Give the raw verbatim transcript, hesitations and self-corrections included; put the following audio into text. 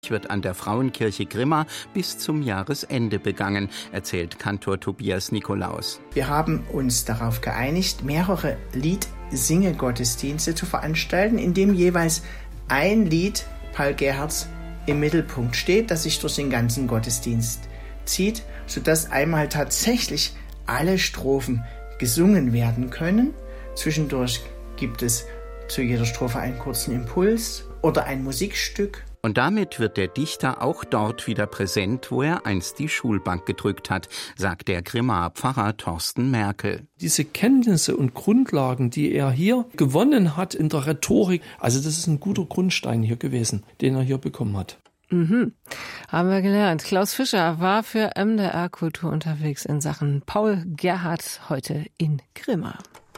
wird an der Frauenkirche Grimma bis zum Jahresende begangen, erzählt Kantor Tobias Nikolaus. Wir haben uns darauf geeinigt, mehrere Lied-Singe-Gottesdienste zu veranstalten, in dem jeweils ein Lied Paul Gerhardts im Mittelpunkt steht, das sich durch den ganzen Gottesdienst zieht, sodass einmal tatsächlich alle Strophen gesungen werden können. Zwischendurch gibt es zu jeder Strophe einen kurzen Impuls oder ein Musikstück. Und damit wird der Dichter auch dort wieder präsent, wo er einst die Schulbank gedrückt hat, sagt der Grimmaer Pfarrer Thorsten Merkel. Diese Kenntnisse und Grundlagen, die er hier gewonnen hat in der Rhetorik, also das ist ein guter Grundstein hier gewesen, den er hier bekommen hat. Mhm. Haben wir gelernt. Klaus Fischer war für M D R Kultur unterwegs in Sachen Paul Gerhardt heute in Grimma.